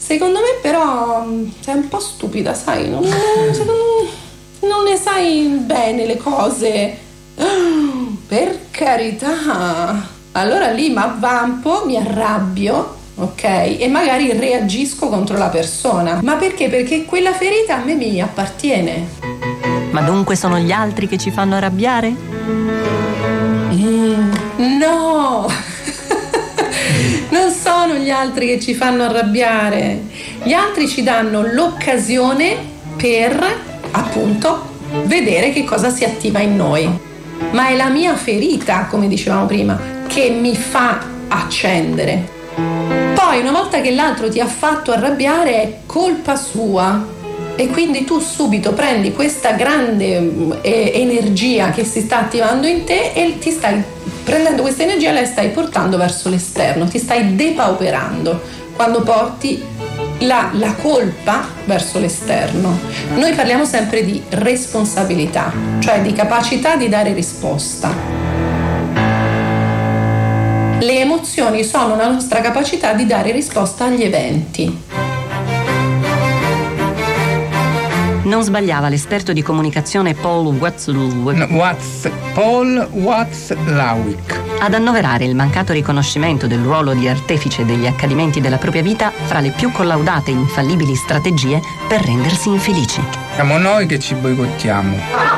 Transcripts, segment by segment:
Secondo me però sei un po' stupida, sai, non ne sai bene le cose. Per carità. Allora lì mi avvampo, mi arrabbio, ok? E magari reagisco contro la persona. Ma perché? Perché quella ferita a me mi appartiene. Ma dunque sono gli altri che ci fanno arrabbiare? No! Non sono gli altri che ci fanno arrabbiare. Gli altri ci danno l'occasione per, appunto, vedere che cosa si attiva in noi. Ma è la mia ferita, come dicevamo prima, che mi fa accendere. Poi, una volta che l'altro ti ha fatto arrabbiare, è colpa sua. E quindi tu subito prendi questa grande energia che si sta attivando in te e ti stai prendendo questa energia e la stai portando verso l'esterno, ti stai depauperando quando porti la colpa verso l'esterno. Noi parliamo sempre di responsabilità, cioè di capacità di dare risposta. Le emozioni sono la nostra capacità di dare risposta agli eventi. Non sbagliava l'esperto di comunicazione Paul Watzlawick ad annoverare il mancato riconoscimento del ruolo di artefice degli accadimenti della propria vita fra le più collaudate e infallibili strategie per rendersi infelici. Siamo noi che ci boicottiamo.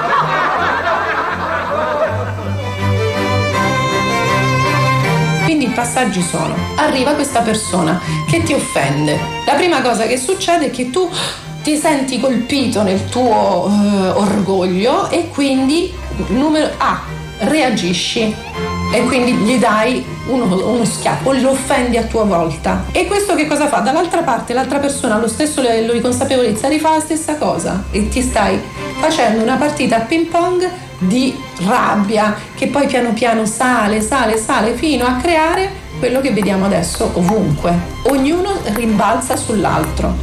Quindi i passaggi sono: arriva questa persona che ti offende. La prima cosa che succede è che tu ti senti colpito nel tuo orgoglio e quindi reagisci e quindi gli dai uno schiaffo, lo offendi a tua volta. E questo che cosa fa? Dall'altra parte l'altra persona lo stesso livello di consapevolezza rifà la stessa cosa e ti stai facendo una partita a ping pong di rabbia che poi piano piano sale fino a creare quello che vediamo adesso ovunque. Ognuno rimbalza sull'altro.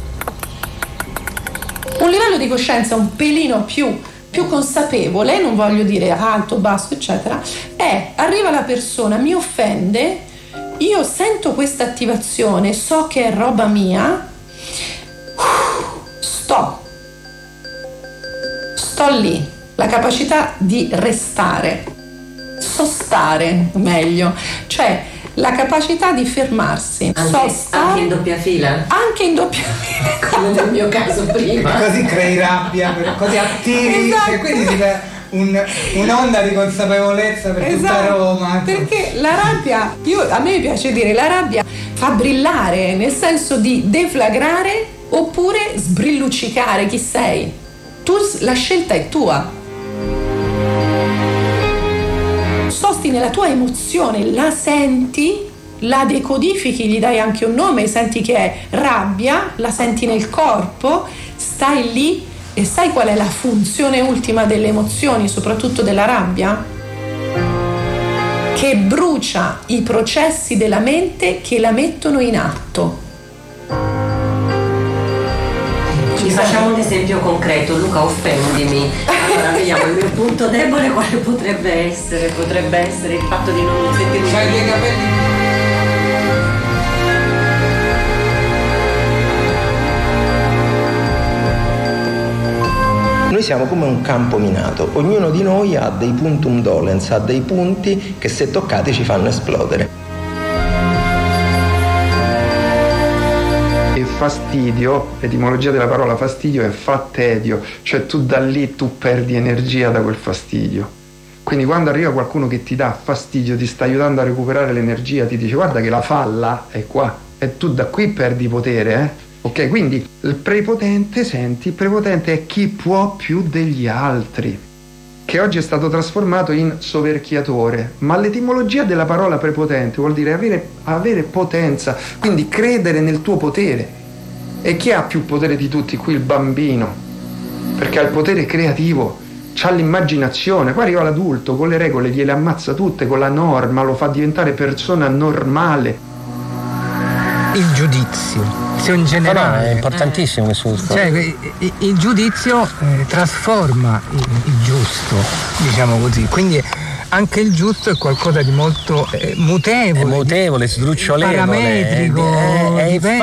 Un livello di coscienza un pelino più consapevole, non voglio dire alto, basso, eccetera, arriva la persona, mi offende, io sento questa attivazione, so che è roba mia, sto lì, la capacità di restare, sostare meglio, cioè la capacità di fermarsi. Anche in doppia fila? Anche in doppia fila, come nel mio caso prima. Così crei rabbia, così attiri, esatto. E quindi si dà un'onda di consapevolezza per tutta Roma. Perché la rabbia, a me piace dire, la rabbia fa brillare, nel senso di deflagrare oppure sbrilluccicare chi sei. La scelta è tua. Sosti nella tua emozione, la senti, la decodifichi, gli dai anche un nome, senti che è rabbia, la senti nel corpo, stai lì e sai qual è la funzione ultima delle emozioni, soprattutto della rabbia? Che brucia i processi della mente che la mettono in atto. Facciamo un esempio concreto, Luca, offendimi. Allora vediamo il mio punto debole quale potrebbe essere il fatto di non sentirmi. C'hai dei capelli. Noi siamo come un campo minato, ognuno di noi ha dei puntum dolens, ha dei punti che se toccati ci fanno esplodere. Il fastidio, l'etimologia della parola fastidio è fattedio, cioè tu da lì tu perdi energia da quel fastidio. Quindi quando arriva qualcuno che ti dà fastidio, ti sta aiutando a recuperare l'energia, ti dice guarda che la falla è qua e tu da qui perdi potere, Ok, quindi il prepotente, senti, il prepotente è chi può più degli altri, che oggi è stato trasformato in soverchiatore, ma l'etimologia della parola prepotente vuol dire avere potenza, quindi credere nel tuo potere. E chi ha più potere di tutti? Qui il bambino, perché ha il potere creativo, c'ha l'immaginazione, poi arriva l'adulto, con le regole gliele ammazza tutte, con la norma lo fa diventare persona normale. Il giudizio in generale è importantissimo questo discorso. Cioè, il giudizio trasforma il giusto, diciamo così, quindi anche il giusto è qualcosa di molto mutevole, sdrucciolevole, parametrico,